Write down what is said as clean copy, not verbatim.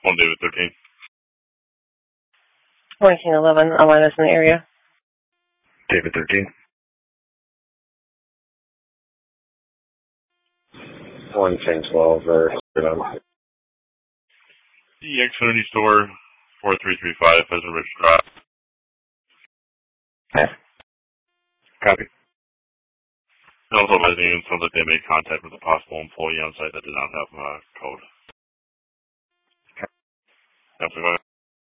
On David 13. 1911, Alana's in the area. David 13. 11012 or The Xfinity store, 4335 Pheasant Ridge Drive. Copy. Also advising until that they made contact with a possible employee on site that did not have a code. Okay. Absolutely.